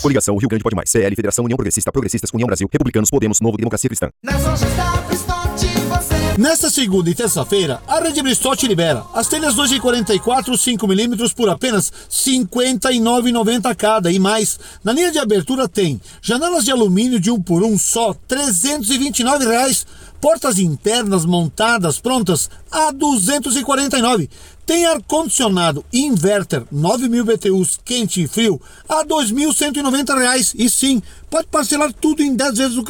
Coligação Rio Grande Pode Mais. CL Federação União Progressista, Progressistas, União Brasil, Republicanos, Podemos, Novo, Democracia Cristã. Nas lojas da Bristote você... Nesta segunda e terça-feira, a Rede Bristote libera as telhas 2,44 5mm por apenas R$ 59,90 cada e mais. Na linha de abertura tem janelas de alumínio de 1 por 1 só, R$ 329. Portas internas montadas prontas a R$ 249. Tem ar-condicionado inverter 9.000 BTUs quente e frio a R$ 2.190. E sim, pode parcelar tudo em 10 vezes o